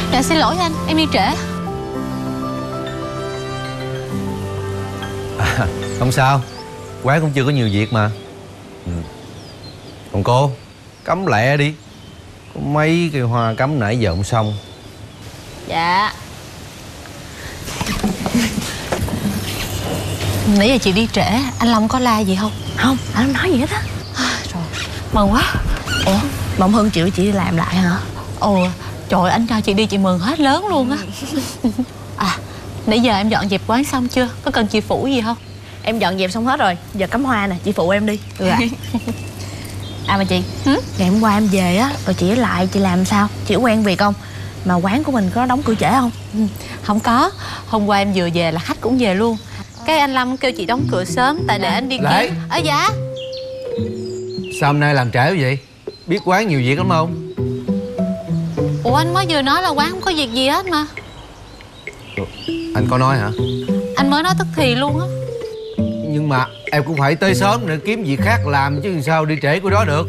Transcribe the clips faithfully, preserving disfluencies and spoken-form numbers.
Dạ xin lỗi anh, em đi trễ. À, không sao, quán cũng chưa có nhiều việc mà. Ừ. Còn cô, cắm lẹ đi. Có mấy cây hoa cắm nãy giờ không xong. Dạ. Nãy giờ chị đi trễ, anh Long có la gì không? Không, anh không nói gì hết á. À, trời, mừng quá. Ủa, Mộng Hưng chịu chị đi làm lại hả? Ồ, trời, anh cho chị đi chị mừng hết lớn luôn á. À, nãy giờ em dọn dẹp quán xong chưa? Có cần chị phụ gì không? Em dọn dẹp xong hết rồi, giờ cắm hoa nè, chị phụ em đi. Ừ ạ. À mà chị, ừ? ngày hôm qua em về á, rồi chị ở lại, chị làm sao? Chị có quen việc không? Mà quán của mình có đóng cửa trễ không? Ừ, không có. Hôm qua em vừa về là khách cũng về luôn. Cái anh Lâm kêu chị đóng cửa sớm tại để anh đi Lễ. kiếm. Ờ dạ. Sao hôm nay làm trễ vậy? Biết quán nhiều việc lắm không? Ủa anh mới vừa nói là quán không có việc gì hết mà. Anh có nói hả? Anh mới nói tức thì luôn á. Nhưng mà em cũng phải tới sớm để kiếm việc khác làm chứ sao đi trễ của đó được.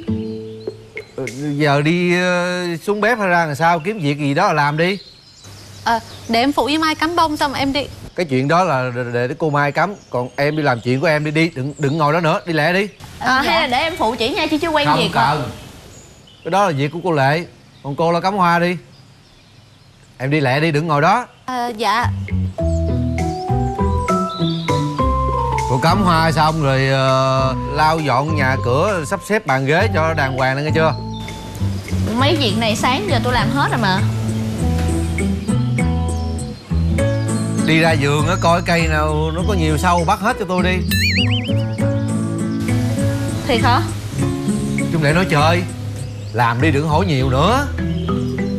Giờ đi uh, xuống bếp hay ra làm sao kiếm việc gì đó là làm đi. Ờ, à, để em phụ với Mai cắm bông xong em đi. Cái chuyện đó là để, để cô Mai cắm. Còn em đi làm chuyện của em đi đi. Đừng đừng ngồi đó nữa, đi lẹ đi. À, à, dạ. Hay là để em phụ chị nha, chị chưa quen không việc. Không cần. Cái đó là việc của cô Lệ. Còn cô là cắm hoa đi. Em đi lẹ đi, đừng ngồi đó. À, dạ. Cô cắm hoa xong rồi uh, lau dọn nhà cửa, sắp xếp bàn ghế cho đàng hoàng nữa nghe chưa? Mấy việc này sáng giờ tôi làm hết rồi mà. Đi ra vườn á, coi cây nào nó có nhiều sâu bắt hết cho tôi đi. Thiệt hả? Chung lệ nói chơi. Làm đi, đừng hỏi nhiều nữa.